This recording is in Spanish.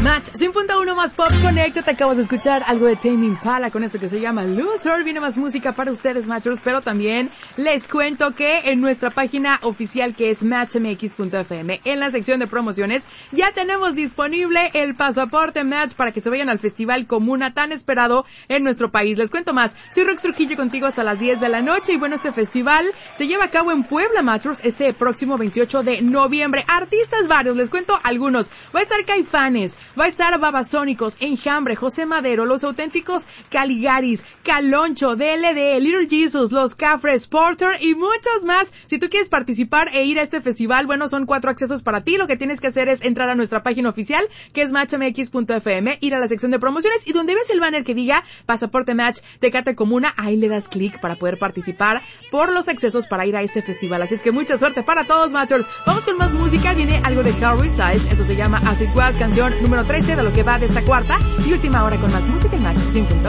Match 100.1 más Pop Connect. Te acabas de escuchar algo de Tame Impala con esto que se llama Loser. Viene más música para ustedes, Matchers, pero también les cuento que en nuestra página oficial, que es matchmx.fm, en la sección de promociones, ya tenemos disponible el pasaporte Match para que se vayan al Festival Comuna tan esperado en nuestro país. Les cuento más. Soy Rox Trujillo contigo hasta las 10 de la noche y bueno, este festival se lleva a cabo en Puebla, Matchers, este próximo 28 de noviembre. Artistas varios, les cuento algunos. Va a estar Caifanes, va a estar Babasónicos, Enjambre, José Madero, Los Auténticos Caligaris, Caloncho, DLD, Little Jesus, Los Cafres, Porter y muchos más. Si tú quieres participar e ir a este festival, bueno, son 4 accesos para ti. Lo que tienes que hacer es entrar a nuestra página oficial, que es matchmx.fm, ir a la sección de promociones y donde ves el banner que diga Pasaporte Match Tecate Comuna, ahí le das clic para poder participar por los accesos para ir a este festival. Así es que mucha suerte para todos, Matchers. Vamos con más música. Viene algo de Harry Styles, eso se llama As It Was, canción número 13 de lo que va de esta cuarta y última hora con más música en Match 100.1.